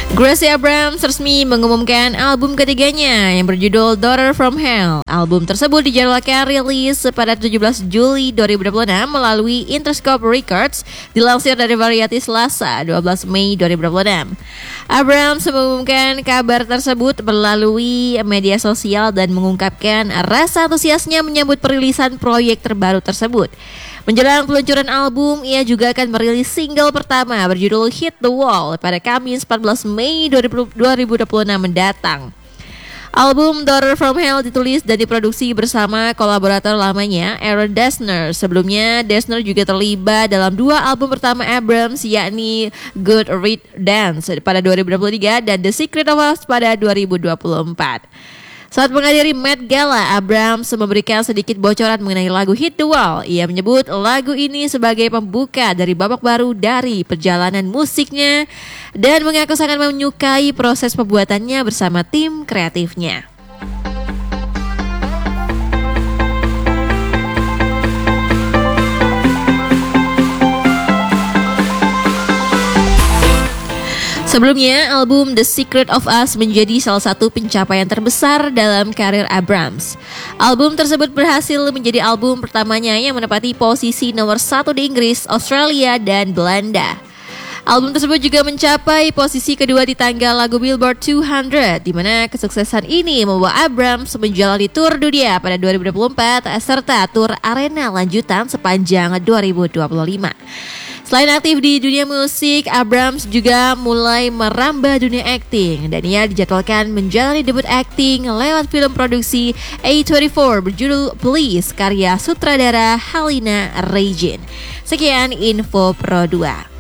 Gracie Abrams resmi mengumumkan album ketiganya yang berjudul Daughter from Hell. Album tersebut dijadwalkan rilis pada 17 Juli 2026 melalui Interscope Records, dilansir dari Variety Selasa 12 Mei 2026. Abrams mengumumkan kabar tersebut melalui media sosial dan mengungkapkan rasa antusiasnya menyambut perilisan proyek terbaru tersebut. Menjelang peluncuran album, ia juga akan merilis single pertama berjudul Hit the Wall pada Kamis 14 Mei 2026 mendatang. Album Daughter from Hell ditulis dan diproduksi bersama kolaborator lamanya, Aaron Dessner. Sebelumnya, Dessner juga terlibat dalam dua album pertama Abrams, yakni Good Riddance pada 2023 dan The Secret of Us pada 2024. Saat menghadiri Met Gala, Abrams memberikan sedikit bocoran mengenai lagu Hit the Wall. Ia menyebut lagu ini sebagai pembuka dari babak baru dari perjalanan musiknya dan mengaku sangat menyukai proses pembuatannya bersama tim kreatifnya. Sebelumnya, album The Secret of Us menjadi salah satu pencapaian terbesar dalam karir Abrams. Album tersebut berhasil menjadi album pertamanya yang menempati posisi nomor 1 di Inggris, Australia, dan Belanda. Album tersebut juga mencapai posisi kedua di tangga lagu Billboard 200, di mana kesuksesan ini membawa Abrams menjalani tur dunia pada 2024 serta tur arena lanjutan sepanjang 2025. Selain aktif di dunia musik, Abrams juga mulai merambah dunia akting dan ia dijadwalkan menjalani debut akting lewat film produksi A24 berjudul Please karya sutradara Halina Reijn. Sekian info Pro 2.